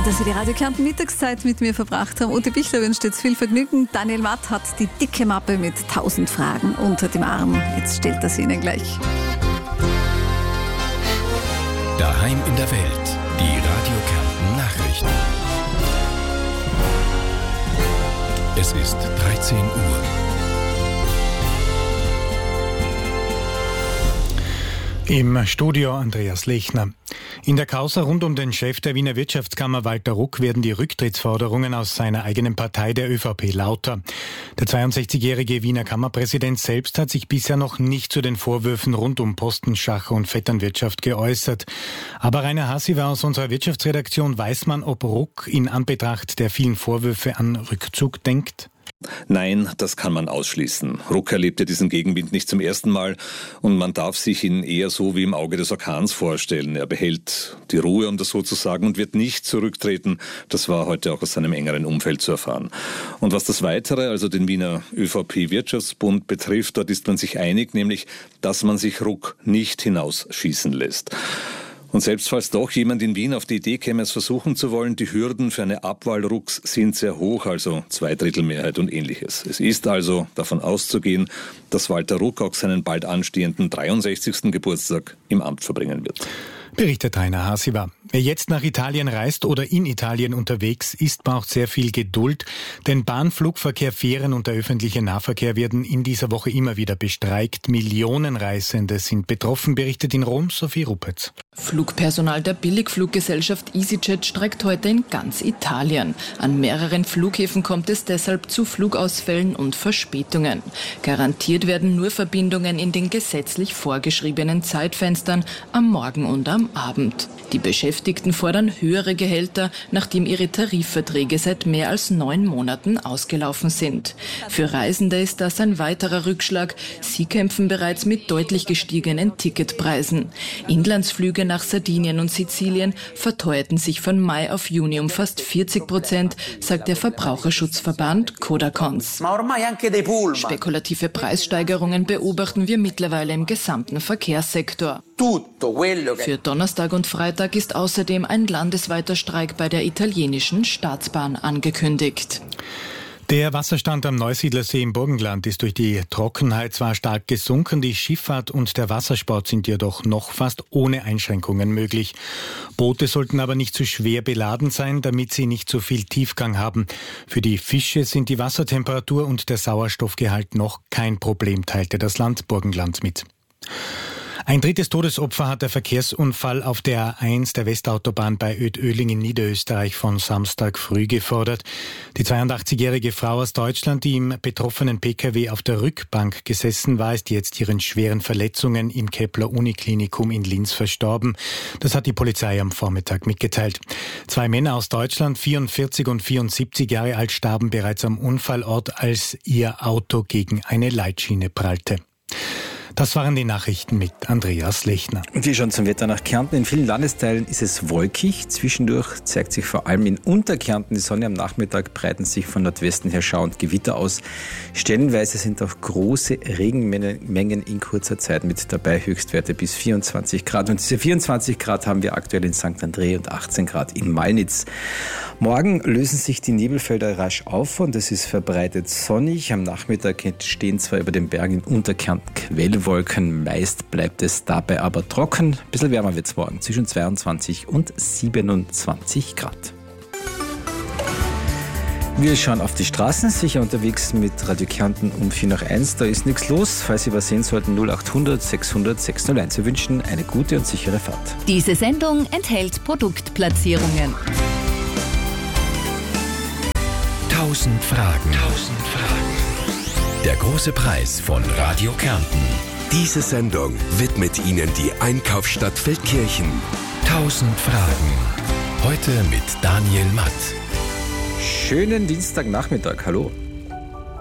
dass Sie die Radio Kärnten Mittagszeit mit mir verbracht haben. Ute Bichler wünscht jetzt viel Vergnügen. Daniel Matt hat die dicke Mappe mit 1000 Fragen unter dem Arm. Jetzt stellt er sie Ihnen gleich. Daheim in der Welt. Die Radio Kärnten Nachrichten. Es ist 13 Uhr. Im Studio Andreas Lechner. In der Causa rund um den Chef der Wiener Wirtschaftskammer Walter Ruck werden die Rücktrittsforderungen aus seiner eigenen Partei, der ÖVP, lauter. Der 62-jährige Wiener Kammerpräsident selbst hat sich bisher noch nicht zu den Vorwürfen rund um Postenschacher und Vetternwirtschaft geäußert. Aber Rainer Hassiwer aus unserer Wirtschaftsredaktion, weiß man, ob Ruck in Anbetracht der vielen Vorwürfe an Rückzug denkt? Nein, das kann man ausschließen. Ruck erlebte diesen Gegenwind nicht zum ersten Mal und man darf sich ihn eher so wie im Auge des Orkans vorstellen. Er behält die Ruhe, um das so zu sagen, und wird nicht zurücktreten. Das war heute auch aus seinem engeren Umfeld zu erfahren. Und was das Weitere, also den Wiener ÖVP-Wirtschaftsbund betrifft, dort ist man sich einig, nämlich, dass man sich Ruck nicht hinausschießen lässt. Und selbst falls doch jemand in Wien auf die Idee käme, es versuchen zu wollen, die Hürden für eine Abwahl Rucks sind sehr hoch, also Zweidrittelmehrheit und ähnliches. Es ist also davon auszugehen, dass Walter Ruck auch seinen bald anstehenden 63. Geburtstag im Amt verbringen wird. Berichtet Rainer Hassiwer. Wer jetzt nach Italien reist oder in Italien unterwegs ist, braucht sehr viel Geduld, denn Bahn, Flugverkehr, Fähren und der öffentliche Nahverkehr werden in dieser Woche immer wieder bestreikt. Millionen Reisende sind betroffen, berichtet in Rom Sophie Ruppetz. Flugpersonal der Billigfluggesellschaft EasyJet streikt heute in ganz Italien. An mehreren Flughäfen kommt es deshalb zu Flugausfällen und Verspätungen. Garantiert werden nur Verbindungen in den gesetzlich vorgeschriebenen Zeitfenstern am Morgen und am Abend. Die Beschäftigten fordern höhere Gehälter, nachdem ihre Tarifverträge seit mehr als 9 Monaten ausgelaufen sind. Für Reisende ist das ein weiterer Rückschlag. Sie kämpfen bereits mit deutlich gestiegenen Ticketpreisen. Inlandsflüge nach Sardinien und Sizilien verteuerten sich von Mai auf Juni um fast 40%, sagt der Verbraucherschutzverband Codacons. Spekulative Preissteigerungen beobachten wir mittlerweile im gesamten Verkehrssektor. Für Donnerstag und Freitag ist außerdem ein landesweiter Streik bei der italienischen Staatsbahn angekündigt. Der Wasserstand am Neusiedlersee im Burgenland ist durch die Trockenheit zwar stark gesunken, die Schifffahrt und der Wassersport sind jedoch noch fast ohne Einschränkungen möglich. Boote sollten aber nicht zu schwer beladen sein, damit sie nicht zu viel Tiefgang haben. Für die Fische sind die Wassertemperatur und der Sauerstoffgehalt noch kein Problem, teilte das Land Burgenland mit. Ein drittes Todesopfer hat der Verkehrsunfall auf der A1 der Westautobahn bei Oedt-Öhling in Niederösterreich von Samstag früh gefordert. Die 82-jährige Frau aus Deutschland, die im betroffenen Pkw auf der Rückbank gesessen war, ist jetzt ihren schweren Verletzungen im Kepler-Uniklinikum in Linz verstorben. Das hat die Polizei am Vormittag mitgeteilt. 2 Männer aus Deutschland, 44 und 74 Jahre alt, starben bereits am Unfallort, als ihr Auto gegen eine Leitschiene prallte. Das waren die Nachrichten mit Andreas Lechner. Und wir schauen zum Wetter nach Kärnten. In vielen Landesteilen ist es wolkig. Zwischendurch zeigt sich vor allem in Unterkärnten die Sonne. Am Nachmittag breiten sich von Nordwesten her schauend Gewitter aus. Stellenweise sind auch große Regenmengen in kurzer Zeit mit dabei. Höchstwerte bis 24 Grad. Und diese 24 Grad haben wir aktuell in St. André und 18 Grad in Malnitz. Morgen lösen sich die Nebelfelder rasch auf und es ist verbreitet sonnig. Am Nachmittag entstehen zwar über den Bergen in Unterkärnten Quellwolken, meist bleibt es dabei aber trocken. Ein bisschen wärmer wird es morgen, zwischen 22 und 27 Grad. Wir schauen auf die Straßen, sicher unterwegs mit Radio Kärnten um 1:04. Da ist nichts los. Falls Sie was sehen sollten, 0800 600 601. Wir wünschen eine gute und sichere Fahrt. Diese Sendung enthält Produktplatzierungen. 1000 Fragen. Der große Preis von Radio Kärnten. Diese Sendung widmet Ihnen die Einkaufsstadt Feldkirchen. 1000 Fragen. Heute mit Daniel Matt. Schönen Dienstagnachmittag. Hallo.